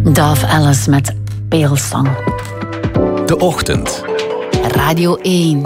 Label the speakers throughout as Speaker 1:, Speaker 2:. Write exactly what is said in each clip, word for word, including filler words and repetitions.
Speaker 1: Dove Alice met Pale Song.
Speaker 2: De Ochtend.
Speaker 1: Radio één.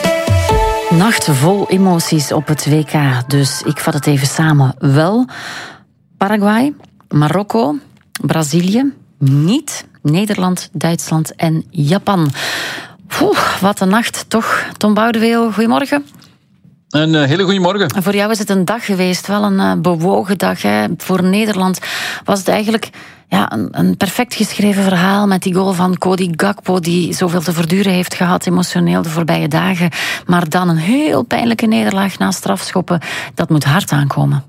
Speaker 1: Nacht vol emoties op het W K, dus ik vat het even samen. Wel Paraguay, Marokko, Brazilië, niet Nederland, Duitsland en Japan. Oeh, wat een nacht toch. Tom Boudeweel, goedemorgen.
Speaker 3: Een uh, hele goede morgen.
Speaker 1: Voor jou is het een dag geweest, wel een uh, bewogen dag. Hè. Voor Nederland was het eigenlijk ja, een, een perfect geschreven verhaal met die goal van Cody Gakpo, die zoveel te verduren heeft gehad, emotioneel de voorbije dagen. Maar dan een heel pijnlijke nederlaag na strafschoppen. Dat moet hard aankomen.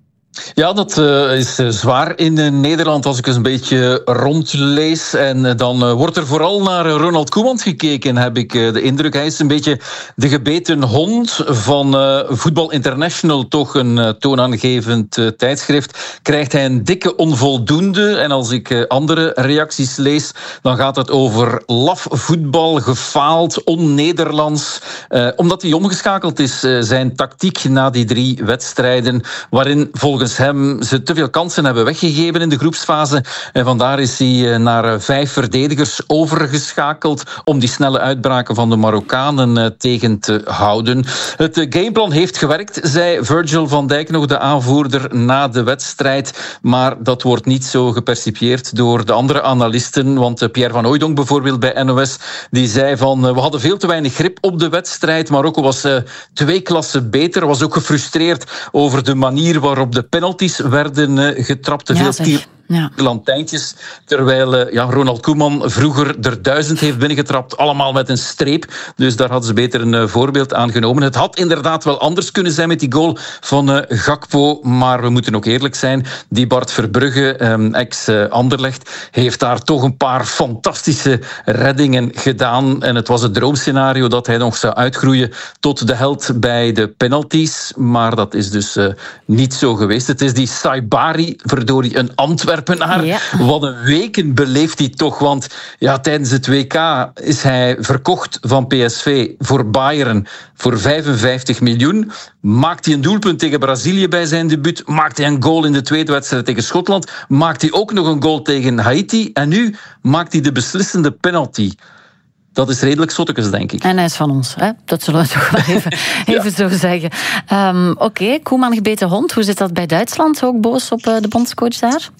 Speaker 3: Ja, dat uh, is uh, zwaar in uh, Nederland als ik eens een beetje rondlees. En uh, dan uh, wordt er vooral naar uh, Ronald Koeman gekeken, heb ik uh, de indruk. Hij is een beetje de gebeten hond van uh, Voetbal International, toch een uh, toonaangevend uh, tijdschrift. Krijgt hij een dikke onvoldoende. En als ik uh, andere reacties lees, dan gaat het over laf voetbal, gefaald, on-Nederlands. Uh, omdat hij omgeschakeld is, uh, zijn tactiek na die drie wedstrijden, waarin volgens hem ze te veel kansen hebben weggegeven in de groepsfase. En vandaar is hij naar vijf verdedigers overgeschakeld om die snelle uitbraken van de Marokkanen tegen te houden. Het gameplan heeft gewerkt, zei Virgil van Dijk, nog de aanvoerder, na de wedstrijd. Maar dat wordt niet zo gepercipieerd door de andere analisten. Want Pierre van Hooijdonk bijvoorbeeld bij N O S, die zei van we hadden veel te weinig grip op de wedstrijd. Marokko was uh, twee klassen beter. Was ook gefrustreerd over de manier waarop de penalties werden uh, getrapt. Te veel tier. Ja. Lantijntjes, terwijl uh, ja, Ronald Koeman vroeger er duizend heeft binnengetrapt, allemaal met een streep. Dus daar hadden ze beter een uh, voorbeeld aan genomen. Het had inderdaad wel anders kunnen zijn met die goal van uh, Gakpo, maar we moeten ook eerlijk zijn, die Bart Verbrugge, um, ex-Anderlecht, uh, heeft daar toch een paar fantastische reddingen gedaan. En het was het droomscenario dat hij nog zou uitgroeien tot de held bij de penalties, maar dat is dus uh, niet zo geweest. Het is die Saibari, verdorie, een Antwerp. Ja. Wat een weken beleeft hij toch, want ja, tijdens het W K is hij verkocht van P S V voor Bayern voor vijfenvijftig miljoen. Maakt hij een doelpunt tegen Brazilië bij zijn debuut, maakt hij een goal in de tweede wedstrijd tegen Schotland, maakt hij ook nog een goal tegen Haiti en nu maakt hij de beslissende penalty. Dat is redelijk zottekes, denk ik.
Speaker 1: En hij is van ons, hè? Dat zullen we toch wel even, even ja. zo zeggen. Um, Oké, okay. Koeman gebeten hond. Hoe zit dat bij Duitsland? Ook boos op uh, de bondscoach daar?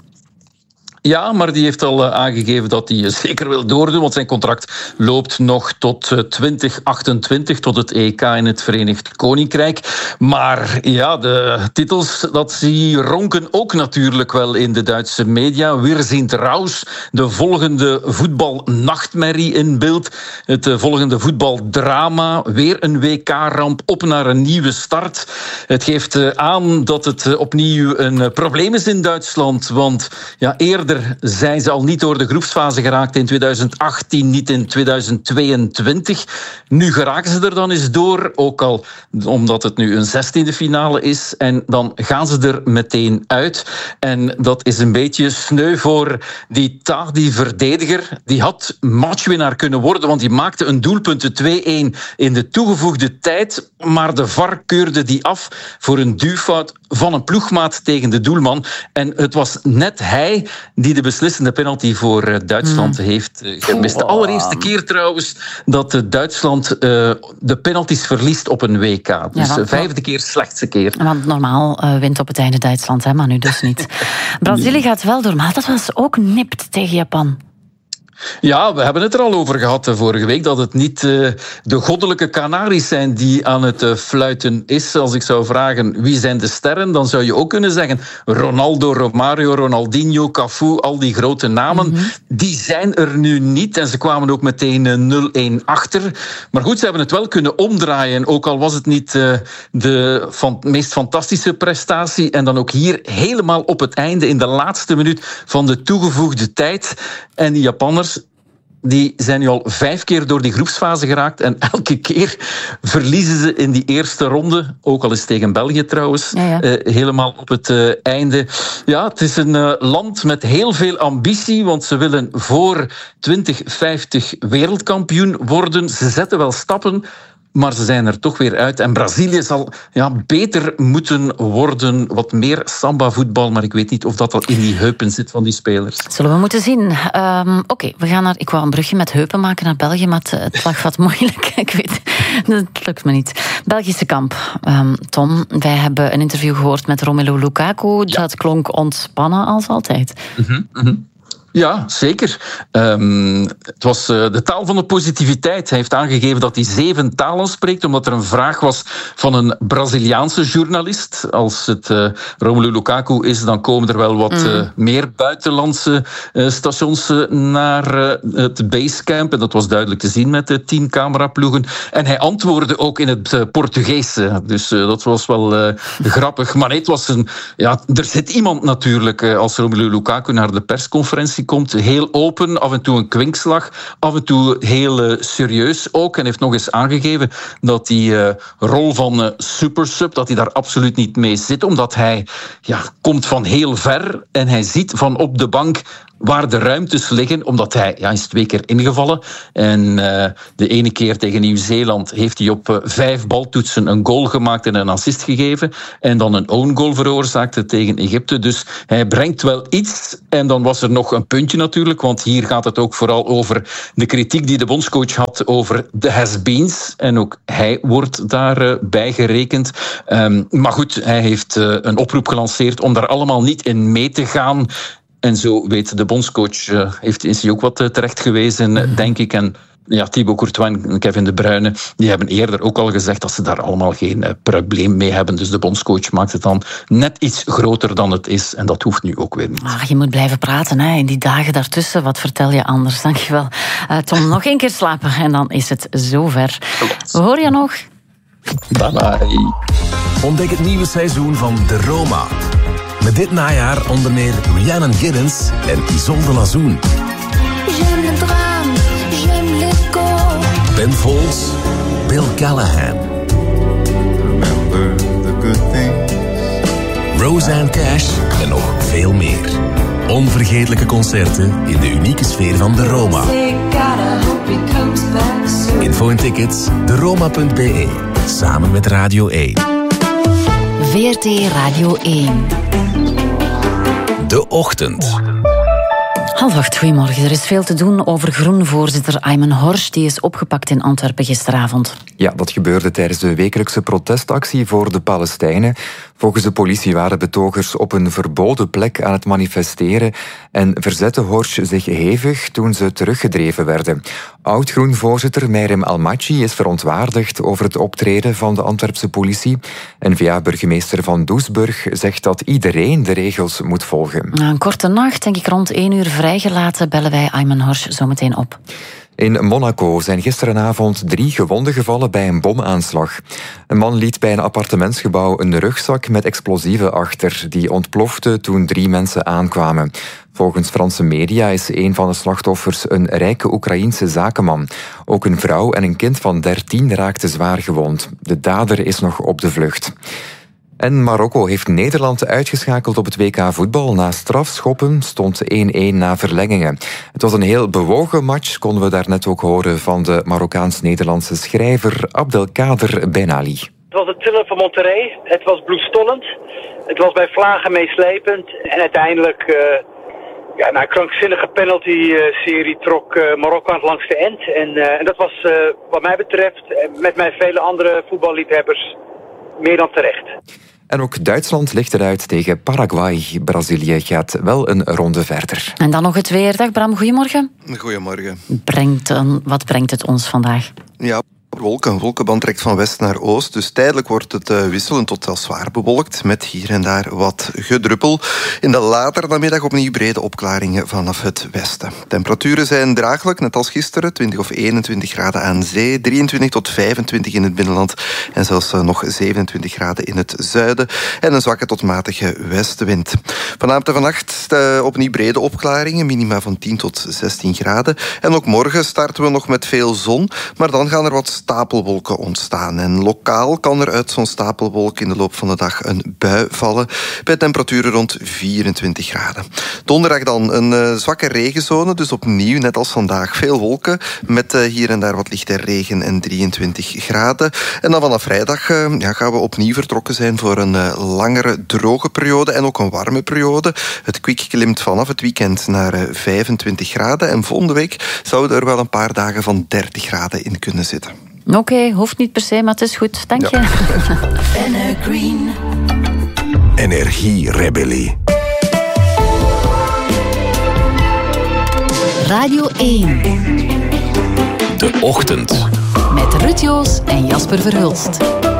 Speaker 3: Ja, maar die heeft al aangegeven dat hij zeker wil doordoen, want zijn contract loopt nog tot twintig achtentwintig, tot het E K in het Verenigd Koninkrijk. Maar ja, de titels, dat zie ronken ook natuurlijk wel in de Duitse media. Wir sind raus, de volgende voetbalnachtmerrie in beeld. Het volgende voetbaldrama, weer een W K-ramp, op naar een nieuwe start. Het geeft aan dat het opnieuw een probleem is in Duitsland, want ja, eerder zijn ze al niet door de groepsfase geraakt in tweeduizend achttien, niet in tweeduizend tweeëntwintig. Nu geraken ze er dan eens door, ook al omdat het nu een zestiende finale is. En dan gaan ze er meteen uit. En dat is een beetje sneu voor die Tah, die verdediger. Die had matchwinnaar kunnen worden, want die maakte een doelpunt, de twee-een, in de toegevoegde tijd. Maar de V A R keurde die af voor een duwfout van een ploegmaat tegen de doelman. En het was net hij die de beslissende penalty voor Duitsland mm. heeft gemist. De allereerste keer trouwens dat Duitsland uh, de penalties verliest op een W K. Dus de ja, vijfde keer, slechtste keer.
Speaker 1: Want normaal uh, wint op het einde Duitsland, hè, maar nu dus niet. Brazilië nee. gaat wel door, maar dat was ook nipt tegen Japan.
Speaker 3: Ja, we hebben het er al over gehad vorige week, dat het niet uh, de goddelijke Canaries zijn die aan het uh, fluiten is. Als ik zou vragen wie zijn de sterren, dan zou je ook kunnen zeggen Ronaldo, Romario, Ronaldinho, Cafu, al die grote namen. Mm-hmm. Die zijn er nu niet en ze kwamen ook meteen uh, nul-een achter. Maar goed, ze hebben het wel kunnen omdraaien, ook al was het niet uh, de van, meest fantastische prestatie. En dan ook hier helemaal op het einde, in de laatste minuut van de toegevoegde tijd. En die Japanners, die zijn nu al vijf keer door die groepsfase geraakt en elke keer verliezen ze in die eerste ronde, ook al is het tegen België trouwens, ja, ja. Uh, helemaal op het uh, einde. Ja, het is een uh, land met heel veel ambitie, want ze willen voor twintig vijftig wereldkampioen worden. Ze zetten wel stappen, Maar ze zijn er toch weer uit. En Brazilië zal ja, beter moeten worden. Wat meer samba-voetbal. Maar ik weet niet of dat al in die heupen zit van die spelers.
Speaker 1: Zullen we moeten zien. Um, Oké, okay, we gaan naar... Ik wou een brugje met heupen maken naar België, maar het, het lag wat moeilijk. Ik weet, dat lukt me niet. Belgische kamp. Um, Tom, wij hebben een interview gehoord met Romelu Lukaku. Ja. Dat klonk ontspannen als altijd.
Speaker 3: Mm-hmm, mm-hmm. Ja, zeker. Um, het was uh, de taal van de positiviteit. Hij heeft aangegeven dat hij zeven talen spreekt, omdat er een vraag was van een Braziliaanse journalist. Als het uh, Romelu Lukaku is, dan komen er wel wat mm. uh, meer buitenlandse uh, stations uh, naar uh, het basecamp. En dat was duidelijk te zien met de tien cameraploegen. En hij antwoordde ook in het uh, Portugees. Dus uh, dat was wel uh, grappig. Maar nee, het was een... Ja, er zit iemand natuurlijk, uh, als Romelu Lukaku naar de persconferentie komt, heel open, af en toe een kwinkslag, af en toe heel uh, serieus ook. En heeft nog eens aangegeven dat die uh, rol van uh, supersub, dat hij daar absoluut niet mee zit, omdat hij ja, komt van heel ver en hij ziet van op de bank waar de ruimtes liggen, omdat hij ja, is twee keer ingevallen. En uh, de ene keer tegen Nieuw-Zeeland heeft hij op uh, vijf baltoetsen een goal gemaakt en een assist gegeven. En dan een own goal veroorzaakte tegen Egypte. Dus hij brengt wel iets. En dan was er nog een puntje natuurlijk, want hier gaat het ook vooral over de kritiek die de bondscoach had over de has-beens. En ook hij wordt daarbij uh, gerekend. Um, maar goed, hij heeft uh, een oproep gelanceerd om daar allemaal niet in mee te gaan. En zo weet de bondscoach, uh, heeft, is hij ook wat uh, terecht gewezen, mm. denk ik. En ja, Thibaut Courtois en Kevin De Bruyne, die hebben eerder ook al gezegd dat ze daar allemaal geen uh, probleem mee hebben. Dus de bondscoach maakt het dan net iets groter dan het is. En dat hoeft nu ook weer niet.
Speaker 1: Ah, je moet blijven praten, hè. In die dagen daartussen. Wat vertel je anders? Dankjewel. Uh, Tom, nog één keer slapen en dan is het zover. We horen je nog.
Speaker 3: Bye bye.
Speaker 2: Ontdek het nieuwe seizoen van De Roma. Met dit najaar onder meer Rhiannon Giddens en Isolde Lazoen. Ben Folds, Bill Callahan. Roseanne Cash en nog veel meer. Onvergetelijke concerten in de unieke sfeer van De Roma. Info en tickets, de roma punt b e. Samen met Radio één.
Speaker 1: V R T Radio één.
Speaker 2: De Ochtend.
Speaker 1: Half acht, goedemorgen. Er is veel te doen over Groen-voorzitter Aymen Horsch. Die is opgepakt in Antwerpen gisteravond.
Speaker 4: Ja, dat gebeurde tijdens de wekelijkse protestactie voor de Palestijnen. Volgens de politie waren betogers op een verboden plek aan het manifesteren en verzette Horsch zich hevig toen ze teruggedreven werden. Oud-Groen-voorzitter Meirem Almaty is verontwaardigd over het optreden van de Antwerpse politie. N V A-burgemeester Van Doesburg zegt dat iedereen de regels moet volgen.
Speaker 1: Na een korte nacht, denk ik rond één uur vrijgelaten, bellen wij Aymen Horsch zo meteen op.
Speaker 4: In Monaco zijn gisteravond drie gewonden gevallen bij een bomaanslag. Een man liet bij een appartementsgebouw een rugzak met explosieven achter. Die ontplofte toen drie mensen aankwamen. Volgens Franse media is een van de slachtoffers een rijke Oekraïense zakenman. Ook een vrouw en een kind van dertien raakten zwaar gewond. De dader is nog op de vlucht. En Marokko heeft Nederland uitgeschakeld op het W K voetbal. Na strafschoppen stond één-één na verlengingen. Het was een heel bewogen match, konden we daarnet ook horen van de Marokkaans-Nederlandse schrijver Abdelkader Ben Ali.
Speaker 5: Het was het trillen van Monterrey. Het was bloedstollend. Het was bij vlagen meeslepend. En uiteindelijk, uh, ja, na een krankzinnige penalty-serie trok uh, Marokko aan het langste end. En, uh, en dat was uh, wat mij betreft, met mijn vele andere voetballiefhebbers, meer dan terecht.
Speaker 4: En ook Duitsland ligt eruit tegen Paraguay. Brazilië gaat wel een ronde verder.
Speaker 1: En dan nog het weer. Dag Bram, goedemorgen.
Speaker 6: Goedemorgen.
Speaker 1: Brengt een, wat brengt het ons vandaag?
Speaker 6: Ja, wolken. Een wolkenband trekt van west naar oost. Dus tijdelijk wordt het uh, wisselend tot zelfs zwaar bewolkt. Met hier en daar wat gedruppel. In de latere namiddag opnieuw brede opklaringen vanaf het westen. Temperaturen zijn draaglijk, net als gisteren. twintig of eenentwintig graden aan zee. drieëntwintig tot vijfentwintig in het binnenland. En zelfs uh, nog zevenentwintig graden in het zuiden. En een zwakke tot matige westenwind. Vanavond en vannacht weekend uh, opnieuw brede opklaringen, minima van tien tot zestien graden. En ook morgen starten we nog met veel zon, maar dan gaan er wat stapelwolken ontstaan. En lokaal kan er uit zo'n stapelwolk in de loop van de dag een bui vallen, bij temperaturen rond vierentwintig graden. Donderdag dan een uh, zwakke regenzone, dus opnieuw, net als vandaag, veel wolken, met uh, hier en daar wat lichte regen en drieëntwintig graden. En dan vanaf vrijdag uh, ja, gaan we opnieuw vertrokken zijn voor een uh, langere droge periode en ook een warme periode. Het kwik klimt vanaf het weekend naar uh, vijfentwintig graden en volgende week zouden er wel een paar dagen van dertig graden in kunnen zitten.
Speaker 1: Oké, okay, hoeft niet per se, maar het is goed. Dank je.
Speaker 2: Ja. Green. Energierebellie.
Speaker 1: Radio één.
Speaker 2: De ochtend.
Speaker 1: Met Ruud Joos en Jasper Verhulst.